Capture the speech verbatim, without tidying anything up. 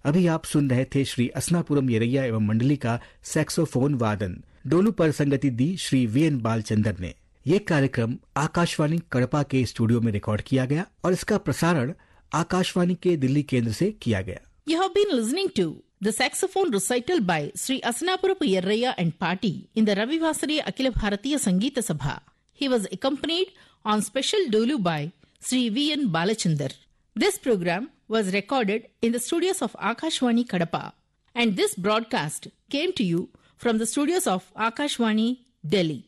अभी आप सुन रहे थे श्री असनापुरम येरैया एवं मंडली का सैक्सोफोन वादन। डोलू पर संगति दी श्री वी एन बालचंदर ने। ये कार्यक्रम आकाशवाणी कड़पा के स्टूडियो में रिकॉर्ड किया गया और इसका प्रसारण आकाशवाणी के दिल्ली केंद्र से किया गया। You have been listening to the saxophone recital by Sri Asanapurapu Yerraya and Party in the Ravi Vasari Akhila Bharatiya Sangeeta Sabha. He was accompanied on special dolu by Sri V N Balachandar. This program was recorded in the studios of Akashwani Kadapa, and this broadcast came to you from the studios of Akashwani, Delhi.